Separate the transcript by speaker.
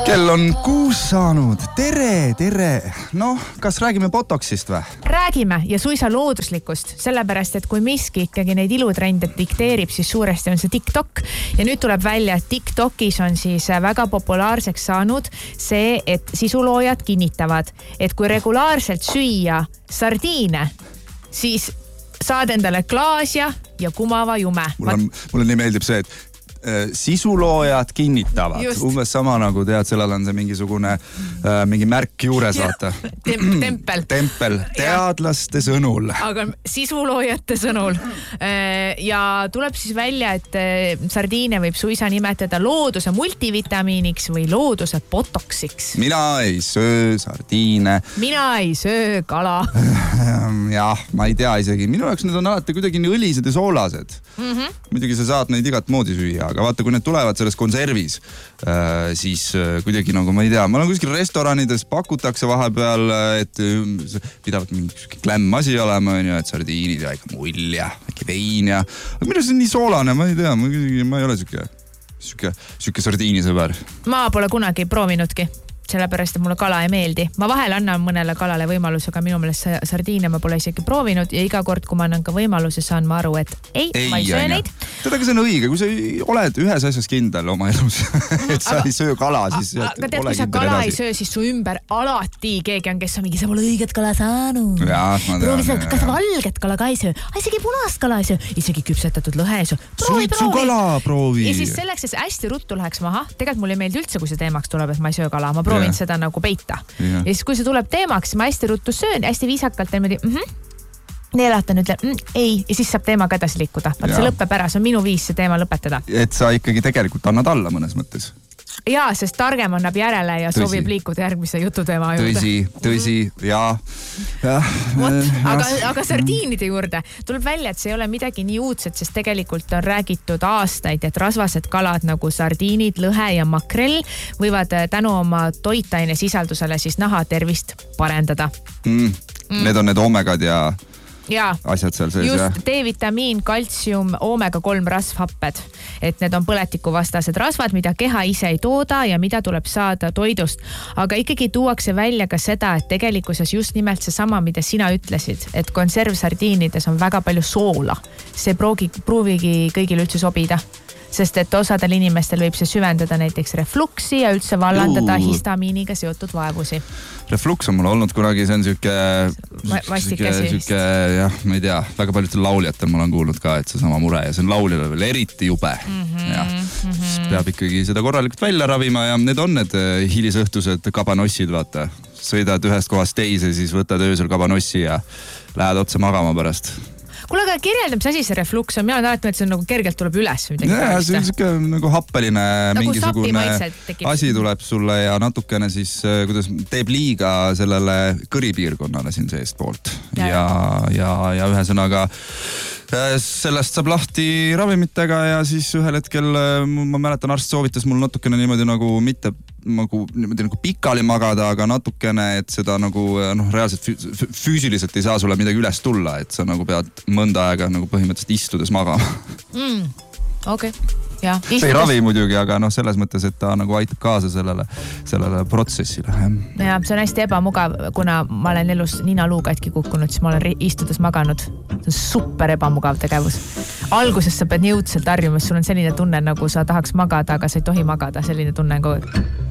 Speaker 1: Kell on 6 saanud. Tere. Noh, kas räägime botoxist või?
Speaker 2: Räägime ja suisa looduslikust, sellepärast, et kui miski ikkagi neid ilutrende dikteerib, siis suuresti on see TikTok. Ja nüüd tuleb välja, et TikTokis on siis väga populaarseks saanud see, et sisuloojad kinnitavad, et kui regulaarselt süüa sardiine, siis saad endale klaasja ja kumava jume.
Speaker 1: Mulle nii meeldib see, et sisuloojad kinnitavad. Just. Umbes sama nagu tead, sellel on see mingisugune mingi märk juures, vaata. Tempel. Teadlaste sõnul.
Speaker 2: Aga sisuloojate sõnul. Ja tuleb siis välja, et sardiine võib suisa nimetada looduse multivitamiiniks või looduse botoxiks.
Speaker 1: Mina ei söö sardiine.
Speaker 2: Mina ei söö kala.
Speaker 1: Jah, ma ei tea isegi. Minu jaoks need on alati kuidagi nii õlised ja soolased. Muidugi sa saad neid igat moodi süüa, aga vaata, kui need tulevad selles konservis, siis kuidagi nagu ma ei tea, ma olen kuskil restoranides pakutakse vahepeal, et pidavad mingi klämm asi olema, et sardiinid ja ikka mull ja äkki vein ja... Aga minu see on nii soolane, ma ei tea, ma ei ole süke sardiinisõber.
Speaker 2: Ma pole kunagi proovinudki. Sellepärast, et mulle kala ei meeldi. Ma vahel annan mõnele kalale võimaluse, aga minu meelest sardiine ma pole isegi proovinud ja iga kord, kui ma annan ka võimaluse, saan ma aru, et ma ei söö neid.
Speaker 1: Tead, aga see on õige, kui sa oled ühes asjas kindel oma elus, et sa ei söö kala, siis
Speaker 2: aga tead, kui sa kala ei söö, siis su ümber alati keegi on, kes on mingi, sa pole õiget kala saanud. Kas sa valget kala ka ei söö? Isegi punast kala ei söö, isegi küpsetatud lõhe ei söö.
Speaker 1: Suitsukala proovi.
Speaker 2: Ja siis selleks, et hästi ruttu läheks maha, tegelikult mulle ei meeldi üldse, kui see teemaks tuleb, et ma ei söö kala. Ma proovin seda nagu peita. Ja siis, kui see tuleb teemaks, ma hästi ruttu söön, hästi viisakalt neelatan, ütlen ei, ja siis saab teemaga edasi liikuda. Vaat see lõppeb ära, see on minu viis see teema lõpetada.
Speaker 1: Et sa ikkagi tegelikult annad alla mõnes mõttes.
Speaker 2: Jaa, sest targem annab järele ja soovib liikuda järgmise jututeema juurde.
Speaker 1: Tõsi, jaa.
Speaker 2: Aga sardiinide juurde tuleb välja, et see ei ole midagi nii uudset, sest tegelikult on räägitud aastaid, et rasvased kalad nagu sardiinid, lõhe ja makrell võivad tänu oma toitaine sisaldusele siis naha tervist parendada.
Speaker 1: Need on need omegad ja... asjad seal sees,
Speaker 2: just D-vitamiin, kaltsium, omega-3 rasvhapped, et need on põletikuvastased rasvad, mida keha ise ei tooda ja mida tuleb saada toidust. Aga ikkagi tuuakse välja ka seda, et tegelikkuses just nimelt see sama, mida sina ütlesid, et konservsardiinides on väga palju soola. See proovigi kõigil üldse sobida. Sest et osadel inimestel võib see süvendada näiteks refluksi ja üldse vallandada histamiiniga seotud vaevusi.
Speaker 1: Refluks on mul olnud kunagi, see on süke, jah, ma ei tea, väga paljudel lauljatel ma olen kuulnud ka, et see sama mure ja see on lauljale veel eriti jube. Siis peab ikkagi seda korralikult välja ravima ja need on need hilisõhtused kabanossid, vaata. Sõidad ühest kohast teise, siis võtad öösel kabanossi ja lähed otse magama pärast.
Speaker 2: Kuule, aga kirjeldab see asi see refluks on, mina olen alati, et see nagu kergelt tuleb üles.
Speaker 1: Ja, see on siuke nagu happeline mingisugune asi tuleb sulle ja natukene siis, kuidas teeb liiga sellele kõripiirkonnale siin seest poolt. Ja ühesõnaga sellest saab lahti ravimitega ja siis ühel hetkel, ma mäletan, arst soovitas mul natukene niimoodi nagu mitte nagu pikali magada, aga natukene, et seda nagu reaalselt füüsiliselt ei saa sulle midagi üles tulla, et sa nagu pead mõnda aega nagu põhimõtteliselt istudes magama.
Speaker 2: Okei. Ja,
Speaker 1: see ei ravi muidugi, aga selles mõttes, et ta nagu aitab kaasa sellele protsessile.
Speaker 2: Ja, see on hästi ebamugav, kuna ma olen elus ninaluu katki kukkunud, siis ma olen istudes maganud. See on super ebamugav tegevus. Alguses sa pead nii õudselt harjuma, sul on selline tunne, nagu sa tahaks magada, aga sa ei tohi magada, selline tunne on kogu aeg.